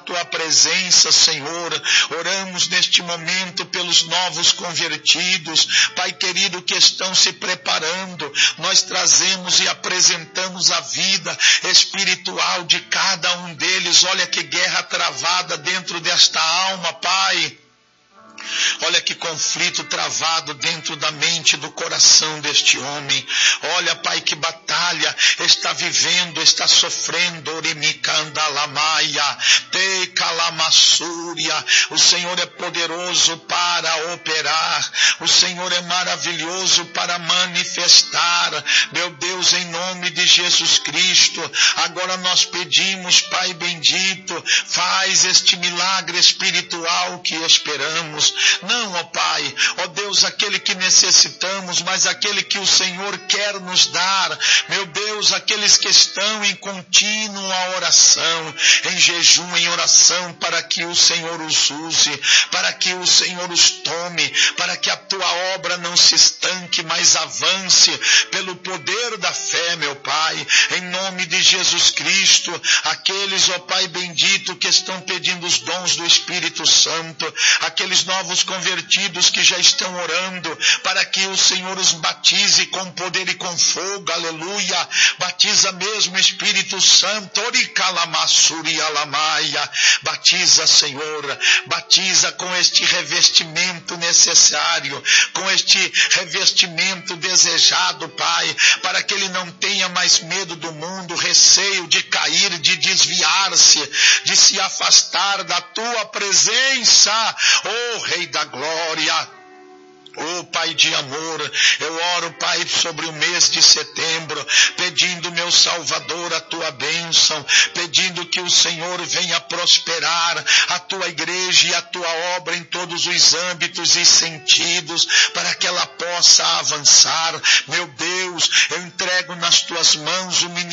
tua presença, Senhor. Oramos neste momento pelos novos convertidos, Pai querido, que estão se preparando. Nós trazemos e apresentamos a vida espiritual de cada um deles. Olha que guerra travada dentro desta alma, Pai. Olha que conflito travado dentro da mente e do coração deste homem. Olha, Pai, que batalha está vivendo, está sofrendo. O Senhor é poderoso para operar. O Senhor é maravilhoso para manifestar. Meu Deus, em nome de Jesus Cristo, agora nós pedimos, Pai bendito, faz este milagre espiritual que esperamos. Não, ó Pai, ó Deus, aquele que necessitamos, mas aquele que o Senhor quer nos dar. Meu Deus, aqueles que estão em contínua oração, em jejum, em oração, para que o Senhor os use, para que o Senhor os tome, para que a tua obra não se estanque, mas avance pelo poder da fé, meu Pai, em nome de Jesus Cristo. Aqueles, ó Pai bendito, que estão pedindo os dons do Espírito Santo, aqueles novos convertidos que já estão orando para que o Senhor os batize com poder e com fogo, aleluia. Batiza mesmo, Espírito Santo, batiza, Senhor, batiza com este revestimento necessário, com este revestimento desejado, Pai, para que ele não tenha mais medo do mundo, receio de cair, de desviar-se, de se afastar da tua presença, ó Rei da glória. Oh Pai de amor, eu oro, Pai, sobre o mês de setembro, pedindo, meu Salvador, a tua bênção, pedindo que o Senhor venha prosperar a tua igreja e a tua obra em todos os âmbitos e sentidos, para que ela possa avançar. Meu Deus, eu entrego nas tuas mãos o ministério